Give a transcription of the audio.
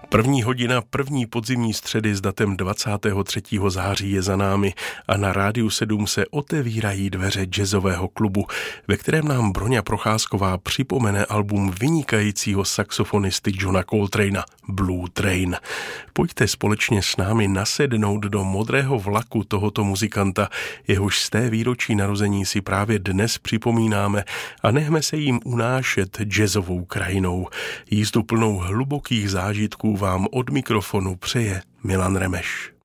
První hodina první podzimní středy s datem 23. září je za námi a na Rádiu 7 se otevírají dveře jazzového klubu, ve kterém nám Broňa Procházková připomene album vynikajícího saxofonisty Johna Coltrana, Blue Train. Pojďte společně s námi nasednout do modrého vlaku tohoto muzikanta, jehož z té výročí narození si právě dnes připomínáme, a nechme se jim unášet jazzovou krajinou. Jízdu plnou hlubokých zážitků vám od mikrofonu přeje Milan Remeš.